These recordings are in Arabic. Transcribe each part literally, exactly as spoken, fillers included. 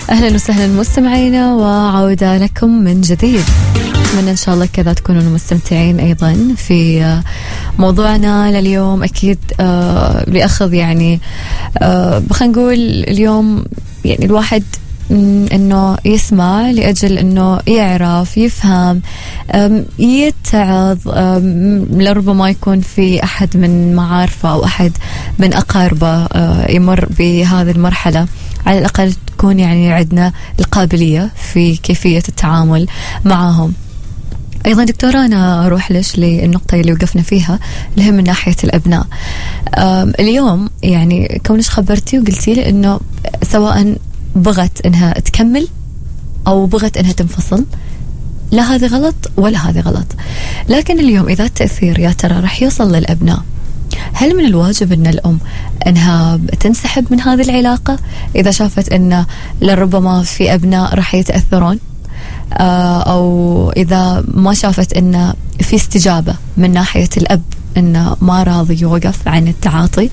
أهلا وسهلا مستمعينا وعودة لكم من جديد. أتمنى إن شاء الله كذا تكونوا مستمتعين أيضا في موضوعنا لليوم. أكيد آه لأخذ يعني آه خلينا نقول اليوم يعني الواحد إنه يسمع لأجل إنه يعرف يفهم يتعظ، لربما يكون في أحد من معارفه أو أحد من أقاربه يمر بهذه المرحلة، على الأقل تكون يعني عندنا القابلية في كيفية التعامل معهم. أيضا دكتورة أنا أروح ليش للنقطة اللي وقفنا فيها اللي هي من ناحية الأبناء. اليوم يعني كونش خبرتي وقلتي لي إنه سواء بغت إنها تكمل أو بغت إنها تنفصل، لا هذا غلط ولا هذا غلط، لكن اليوم إذا التأثير يا ترى رح يوصل للأبناء، هل من الواجب أن الأم أنها تنسحب من هذه العلاقة إذا شافت أن لربما في أبناء رح يتأثرون، أو إذا ما شافت أن في استجابة من ناحية الأب أنه ما راضي يوقف عن التعاطي؟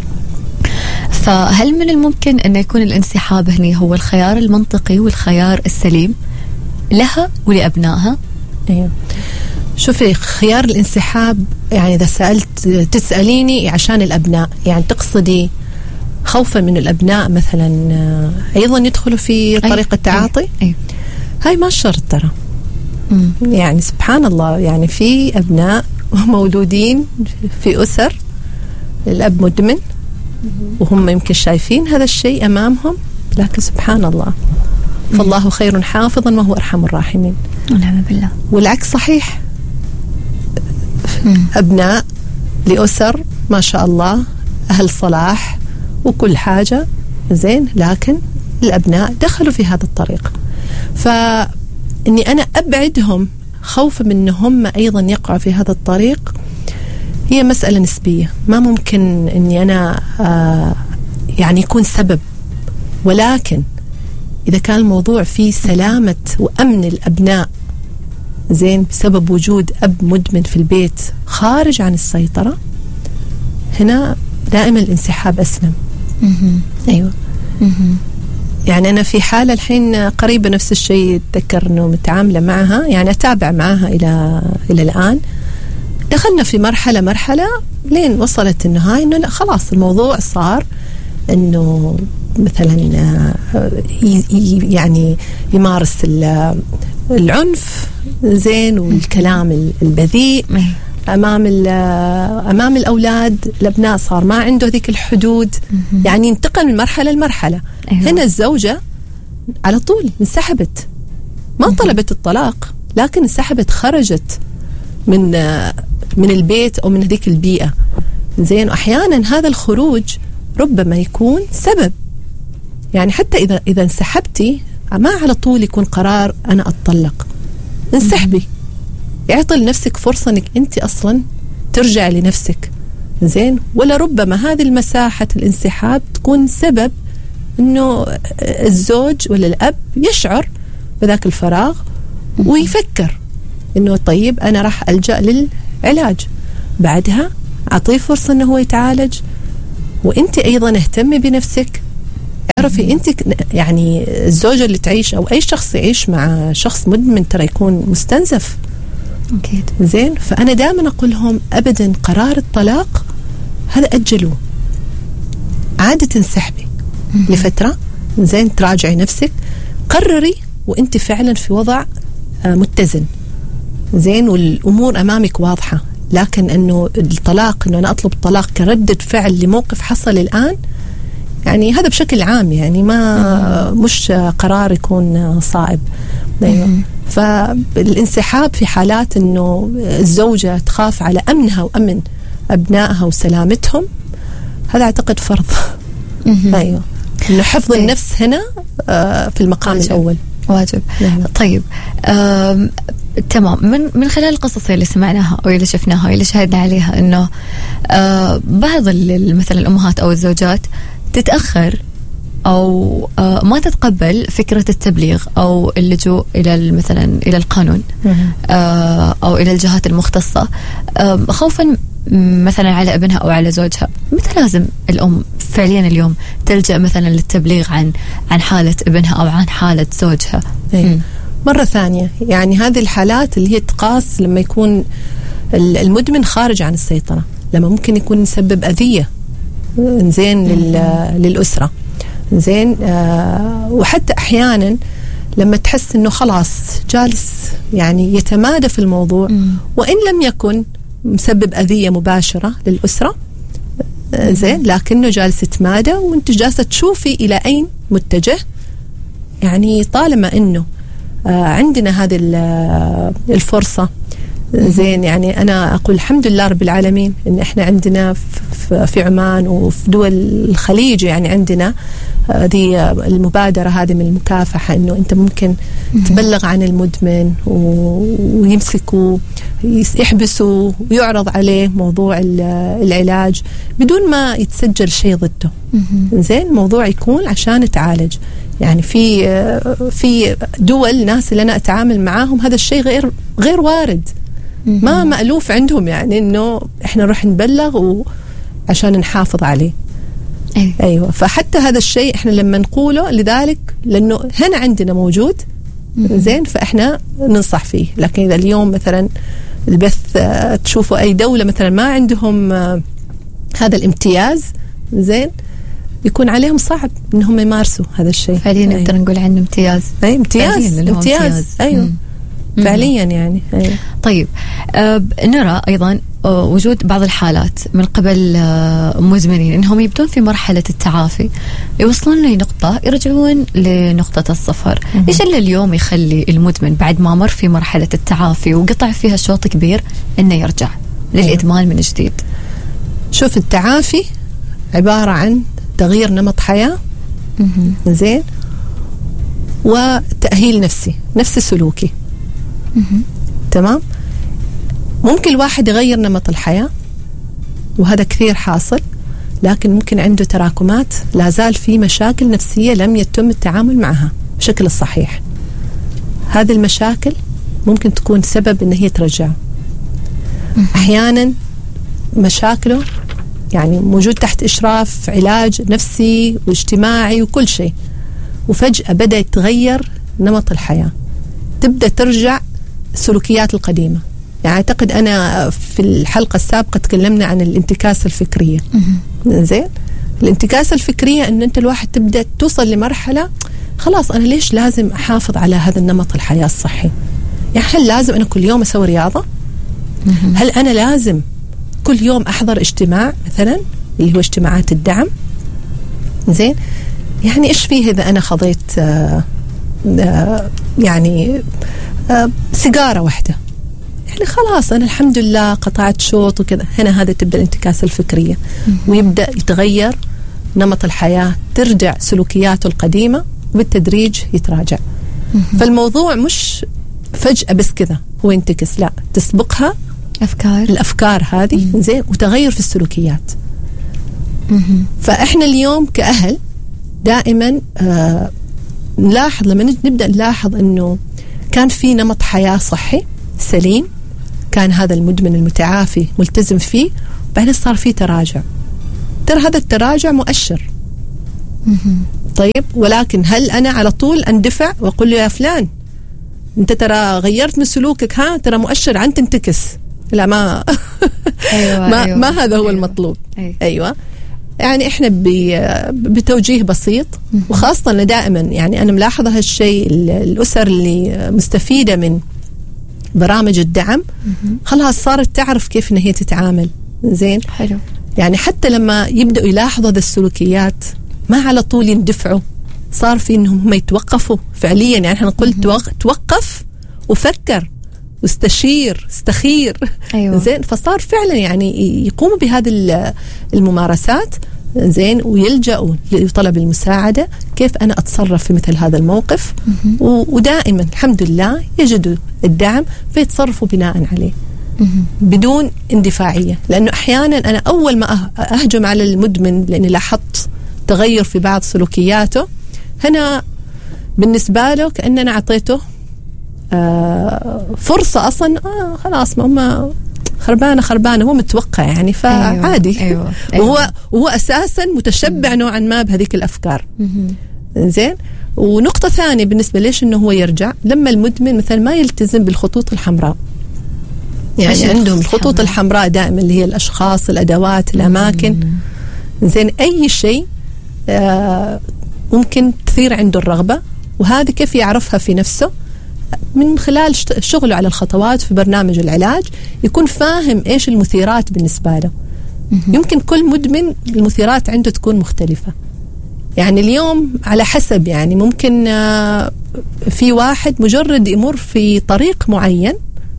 فهل من الممكن أن يكون الانسحاب هنا هو الخيار المنطقي والخيار السليم لها ولأبنائها؟ أيوة. شوفي، خيار الانسحاب يعني إذا سألت تسأليني عشان الأبناء، يعني تقصدي خوفا من الأبناء مثلا أيضا يدخلوا في طريق التعاطي؟ أي. أي. هاي ما شرط ترى. يعني سبحان الله، يعني في أبناء مولودين في أسر الأب مدمن وهم يمكن شايفين هذا الشيء أمامهم، لكن سبحان الله فالله خير حافظا وهو أرحم الراحمين. ونعم بالله. والعكس صحيح، أبناء لأسر ما شاء الله أهل صلاح وكل حاجة زين، لكن الأبناء دخلوا في هذا الطريق، فإني أنا أبعدهم خوفا من أنهم أيضا يقعوا في هذا الطريق هي مسألة نسبية. ما ممكن أني أنا آه يعني يكون سبب، ولكن إذا كان الموضوع فيه سلامة وأمن الأبناء زين بسبب وجود أب مدمن في البيت خارج عن السيطرة، هنا دائما الانسحاب أسلم. أيوة. يعني أنا في حالة الحين قريبة نفس الشيء، أتذكر أنه متعاملة معها، يعني أتابع معها إلى إلى الآن. دخلنا في مرحلة مرحلة لين وصلت النهاية إنه لا خلاص الموضوع صار إنه مثلا يعني يمارس العنف زين والكلام البذيء أمام أمام الأولاد. الأبناء صار ما عنده ذيك الحدود، يعني انتقل من مرحلة لمرحلة. أيوة. هنا الزوجة على طول انسحبت، ما طلبت الطلاق لكن انسحبت، خرجت من من البيت أو من هذيك البيئة زين. وأحيانا هذا الخروج ربما يكون سبب، يعني حتى إذا إذا انسحبتي ما على طول يكون قرار أنا أتطلق. انسحبي، اعطي لنفسك فرصة إنك أنت أصلا ترجع لنفسك زين. ولا ربما هذه المساحة الانسحاب تكون سبب إنه الزوج ولا الأب يشعر بذاك الفراغ ويفكر إنه طيب أنا راح ألجأ للعلاج، بعدها أعطيه فرصة إنه هو يتعالج. وأنت أيضا اهتمي بنفسك، اعرفي أنت يعني الزوجة اللي تعيش أو أي شخص يعيش مع شخص مدمن ترى يكون مستنزف. أكيد. زين. فأنا دائما أقول لهم أبدا قرار الطلاق هذا أجلوه، عادة تنسحبي لفترة زين، تراجعي نفسك، قرري وأنت فعلا في وضع متزن زين والأمور أمامك واضحة. لكن أنه الطلاق، أنه أنا أطلب الطلاق كردة فعل لموقف حصل الآن، يعني هذا بشكل عام يعني ما مش قرار يكون صائب. أيوة. فالانسحاب في حالات أنه الزوجة تخاف على أمنها وأمن أبنائها وسلامتهم، هذا أعتقد فرض. أيوة. أنه حفظ النفس هنا في المقام واجب. الأول واجب. طيب تمام. من من خلال القصص اللي سمعناها أو اللي شفناها اللي شاهدنا عليها إنه آه بعض مثلا الأمهات أو الزوجات تتأخر أو آه ما تتقبل فكرة التبليغ أو اللجوء إلى مثلا إلى القانون آه أو إلى الجهات المختصة آه خوفا مثلا على ابنها أو على زوجها، متى لازم الأم فعليا اليوم تلجأ مثلا للتبليغ عن عن حالة ابنها أو عن حالة زوجها؟ أيه. مرة ثانية يعني هذه الحالات اللي هي تقاس لما يكون المدمن خارج عن السيطرة، لما ممكن يكون يسبب أذية زين للأسرة زين، آه وحتى أحيانا لما تحس إنه خلاص جالس يعني يتمادى في الموضوع مم. وإن لم يكن مسبب أذية مباشرة للأسرة آه زين، لكنه جالس يتمادى وانت جالسة تشوفي إلى أين متجه. يعني طالما إنه آه عندنا هذه الفرصة زين، يعني أنا أقول الحمد لله رب العالمين إن إحنا عندنا في عمان وفي دول الخليج يعني عندنا هذه المبادرة هذه من المكافحة، إنه أنت ممكن تبلغ عن المدمن ويمسكوا يحبسوا ويعرض عليه موضوع العلاج بدون ما يتسجل شيء ضده زين، الموضوع يكون عشان يتعالج. يعني في في دول ناس اللي أنا أتعامل معاهم هذا الشيء غير غير وارد، ما مألوف عندهم يعني إنه إحنا نروح نبلغ وعشان نحافظ عليه. أيوة. أيوة فحتى هذا الشيء إحنا لما نقوله لذلك لأنه هنا عندنا موجود زين، فإحنا ننصح فيه. لكن إذا اليوم مثلا البث تشوفوا أي دولة مثلا ما عندهم هذا الامتياز زين، يكون عليهم صعب إنهم يمارسوا هذا الشيء. فعليا نقدر أيوة. نقول عنه امتياز. أي امتياز امتياز, امتياز. أيوة مم. فعليا يعني أيوة. طيب آه نرى أيضا آه وجود بعض الحالات من قبل آه مدمنين إنهم يبدون في مرحلة التعافي، يوصلون لنقطة يرجعون لنقطة الصفر. مم. إيش اللي اليوم يخلي المدمن بعد ما مر في مرحلة التعافي وقطع فيها شوط كبير إنه يرجع للإدمان أيوة. من جديد؟ شوف، التعافي عبارة عن تغيير نمط حياة زين وتأهيل نفسي نفسي سلوكي. مم. تمام. ممكن الواحد يغير نمط الحياة وهذا كثير حاصل، لكن ممكن عنده تراكمات لا زال في مشاكل نفسية لم يتم التعامل معها بشكل الصحيح. هذه المشاكل ممكن تكون سبب إن هي ترجع. أحيانا مشاكله يعني موجود تحت إشراف علاج نفسي واجتماعي وكل شيء، وفجأة بدأ يتغير نمط الحياة، تبدأ ترجع السلوكيات القديمة. يعني أعتقد أنا في الحلقة السابقة تكلمنا عن الانتكاسة الفكرية زين. الانتكاسة الفكرية أن أنت الواحد تبدأ توصل لمرحلة خلاص أنا ليش لازم أحافظ على هذا النمط الحياة الصحي؟ يعني هل لازم أنا كل يوم أسوي رياضة؟ هل أنا لازم كل يوم أحضر اجتماع مثلا اللي هو اجتماعات الدعم زين؟ يعني إيش فيه إذا أنا خضيت آآ آآ يعني آآ سيجارة واحدة؟ يعني خلاص أنا الحمد لله قطعت شوط وكذا. هنا هذا تبدأ الانتكاسة الفكرية ويبدأ يتغير نمط الحياة، ترجع سلوكياته القديمة وبالتدريج يتراجع. فالموضوع مش فجأة بس كذا هو ينتكس، لا، تسبقها أفكار الأفكار هذه زين وتغير في السلوكيات. مم. فإحنا اليوم كأهل دائما آه نلاحظ لما نبدأ نلاحظ أنه كان في نمط حياة صحي سليم، كان هذا المدمن المتعافي ملتزم فيه، بعدين صار فيه تراجع. ترى هذا التراجع مؤشر. مم. طيب، ولكن هل أنا على طول أندفع وأقول له يا فلان أنت ترى غيرت من سلوكك، ها ترى مؤشر عن تنتكس؟ لا، ما أيوة ما, أيوة ما هذا هو أيوة المطلوب. أيوة, أيوة. يعني إحنا بتوجيه بسيط، وخاصة أن دائما يعني أنا ملاحظة هالشيء، الأسر اللي مستفيدة من برامج الدعم خلاص صارت تعرف كيف إن هي تتعامل زين. حلو. يعني حتى لما يبدأوا يلاحظوا هذه السلوكيات ما على طول يندفعوا، صار في إنهم هم يتوقفوا فعليا. يعني إحنا نقول توقف وفكر واستشير استخير. أيوة. زين. فصار فعلا يعني يقوموا بهذه الممارسات زين ويلجأوا لطلب المساعدة، كيف أنا أتصرف في مثل هذا الموقف. ودائما الحمد لله يجدوا الدعم فيتصرفوا بناء عليه بدون اندفاعية. لأنه أحيانا أنا أول ما أهجم على المدمن لأني لاحظت تغير في بعض سلوكياته، هنا بالنسبة له كأن أنا أعطيته آه فرصة أصلا. آه خلاص ما خربانة خربانة، هو متوقع يعني فعادي. أيوة. أيوة. أيوة. وهو وهو أساسا متشبع نوعا ما بهذيك الأفكار. زين. ونقطة ثانية بالنسبة ليش إنه هو يرجع، لما المدمن مثلا ما يلتزم بالخطوط الحمراء، يعني عندهم الخطوط الحمراء دائما اللي هي الأشخاص، الأدوات، الأماكن. زين. أي شيء آه ممكن تثير عنده الرغبة، وهذا كيف يعرفها في نفسه؟ من خلال شغله على الخطوات في برنامج العلاج، يكون فاهم إيش المثيرات بالنسبة له. يمكن كل مدمن المثيرات عنده تكون مختلفة، يعني اليوم على حسب، يعني ممكن آه في واحد مجرد يمر في طريق معين،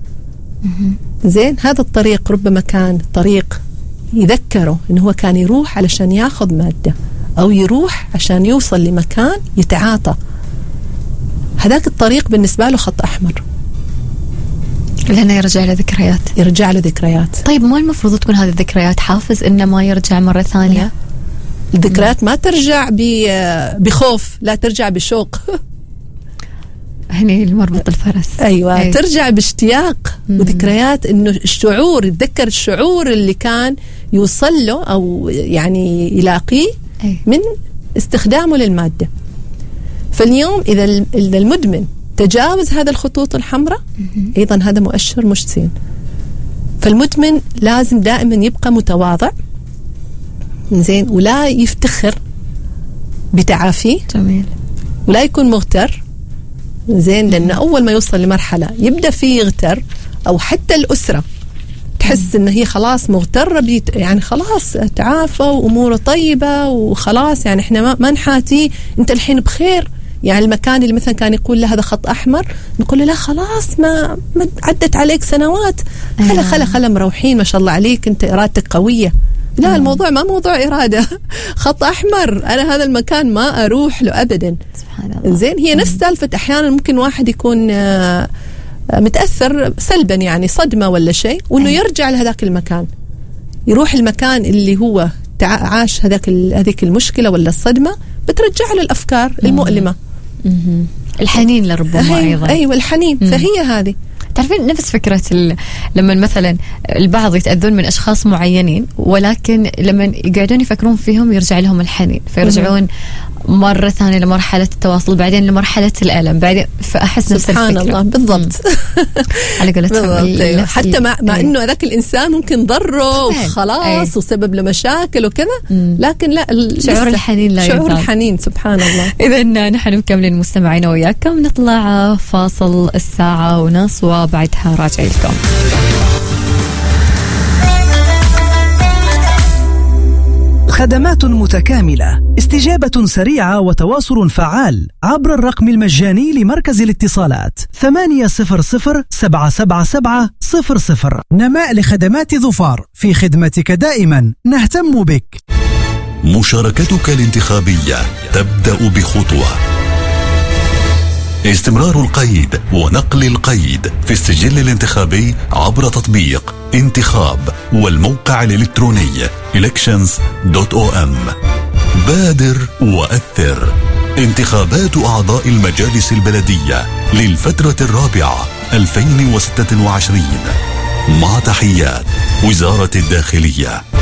زين، هذا الطريق ربما كان طريق يذكره إنه هو كان يروح علشان ياخذ مادة، أو يروح عشان يوصل لمكان يتعاطى، هذاك الطريق بالنسبة له خط أحمر، لأنه يرجع له ذكريات يرجع له ذكريات. طيب ما المفروض تكون هذه الذكريات حافز إنه ما يرجع مرة ثانية؟ لا. الذكريات ما ترجع بخوف، لا، ترجع بشوق. هني المربط الفرس. أيوة. أيوة. ترجع باشتياق وذكريات، إنه الشعور، يتذكر الشعور اللي كان يوصل له أو يعني يلاقيه أيوة. من استخدامه للمادة. فاليوم إذا المدمن تجاوز هذا الخطوط الحمراء، أيضا هذا مؤشر مش زين. فالمدمن لازم دائما يبقى متواضع، زين، ولا يفتخر بتعافيه. جميل. ولا يكون مغتر، زين، لأنه أول ما يوصل لمرحلة يبدأ فيه يغتر، أو حتى الأسرة تحس إن هي خلاص مغترة بيت، يعني خلاص تعافى وأموره طيبة وخلاص، يعني إحنا ما, ما نحاتي، أنت الحين بخير. يعني المكان اللي مثلا كان يقول له هذا خط أحمر، نقول له لا خلاص، ما, ما عدت عليك سنوات، خلا خلا خلا مروحين، ما شاء الله عليك، أنت إرادتك قوية. لا أيوة. الموضوع ما موضوع إرادة. خط أحمر، أنا هذا المكان ما أروح له أبدا. سبحان الله. زين. هي نفس سالفة أحيانا ممكن واحد يكون متأثر سلبا، يعني صدمة ولا شيء، وإنه أيوة. يرجع لهذاك المكان، يروح المكان اللي هو عاش هذاك هذيك المشكلة ولا الصدمة، بترجع له الأفكار مم. المؤلمة. مم. الحنين لربما أيضا. أيوة الحنين. مم. فهي هذه، تعرفين نفس فكرة لما مثلا البعض يتأذون من أشخاص معينين، ولكن لما يقعدون يفكرون فيهم يرجع لهم الحنين، فيرجعون مرة ثانية لمرحلة التواصل، بعدين لمرحلة الألم، بعدين فأحس نفس الفكرة. سبحان الله. بالضبط. على قولتهم. حتى مع, مع إنه ذاك الإنسان ممكن ضره وخلاص أيه. وسبب له مشاكل وكذا، لكن لا، شعور الحنين لا شعور يزال. الحنين. سبحان الله. إذن نحن مكملين مستمعين وياكم، نطلع فاصل الساعة ونص وبعدها راجع لكم. خدمات متكاملة، استجابة سريعة وتواصل فعال عبر الرقم المجاني لمركز الاتصالات ثمانية صفر صفر سبعة سبعة سبعة صفر صفر. نماء لخدمات ظفار، في خدمتك دائما، نهتم بك. مشاركتك الانتخابية تبدأ بخطوة. استمرار القيد ونقل القيد في السجل الانتخابي عبر تطبيق انتخاب والموقع الإلكتروني elections دوت أو إم. بادر وأثر. انتخابات أعضاء المجالس البلدية للفترة الرابعة ألفين وستة وعشرين، مع تحيات وزارة الداخلية.